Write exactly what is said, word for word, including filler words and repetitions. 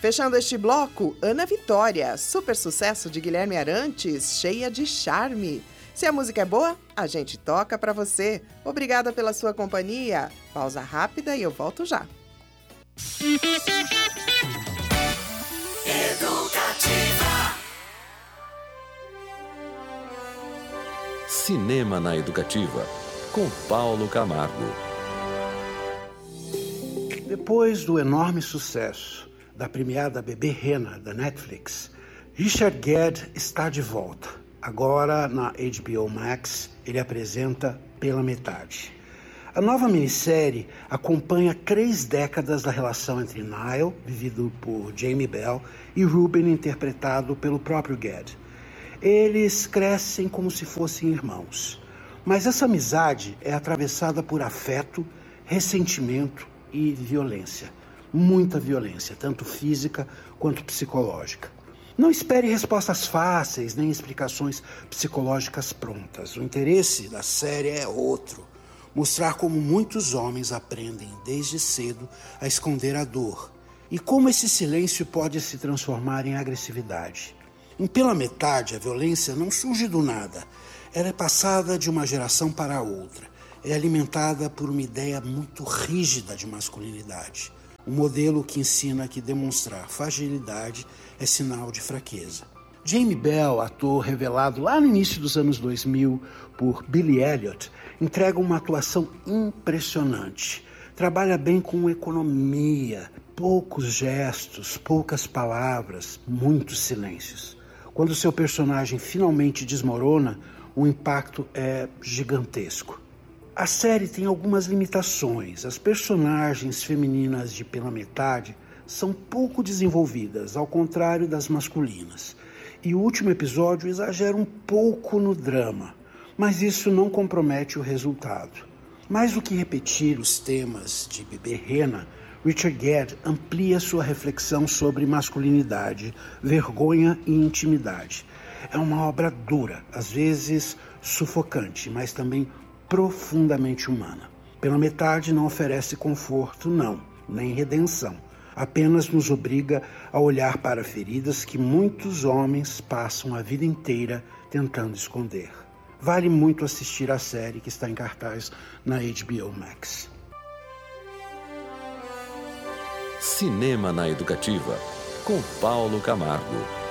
Fechando este bloco, Ana Vitória, super sucesso de Guilherme Arantes, cheia de charme. Se a música é boa, a gente toca pra você. Obrigada pela sua companhia. Pausa rápida e eu volto já. Educativa. Cinema na Educativa, com Paulo Camargo. Depois do enorme sucesso da premiada Bebê Rena da Netflix, Richard Gere está de volta. Agora na H B O Max, ele apresenta Pela Metade. A nova minissérie acompanha três décadas da relação entre Niall, vivido por Jamie Bell, e Ruben, interpretado pelo próprio Gere. Eles crescem como se fossem irmãos, mas essa amizade é atravessada por afeto, ressentimento e violência. Muita violência, tanto física quanto psicológica. Não espere respostas fáceis, nem explicações psicológicas prontas. O interesse da série é outro. Mostrar como muitos homens aprendem desde cedo a esconder a dor e como esse silêncio pode se transformar em agressividade. Em Pela Metade, a violência não surge do nada. Ela é passada de uma geração para a outra. É alimentada por uma ideia muito rígida de masculinidade. Um modelo que ensina que demonstrar fragilidade é sinal de fraqueza. Jamie Bell, ator revelado lá no início dos anos dois mil por Billy Elliot, entrega uma atuação impressionante. Trabalha bem com economia, poucos gestos, poucas palavras, muitos silêncios. Quando seu personagem finalmente desmorona, o impacto é gigantesco. A série tem algumas limitações. As personagens femininas de Pela Metade são pouco desenvolvidas, ao contrário das masculinas. E o último episódio exagera um pouco no drama, mas isso não compromete o resultado. Mais do que repetir os temas de Bebê Rena, Richard Gere amplia sua reflexão sobre masculinidade, vergonha e intimidade. É uma obra dura, às vezes sufocante, mas também profundamente humana. Pela Metade não oferece conforto, não, nem redenção. Apenas nos obriga a olhar para feridas que muitos homens passam a vida inteira tentando esconder. Vale muito assistir a série que está em cartaz na H B O Max. Cinema na Educativa, com Paulo Camargo.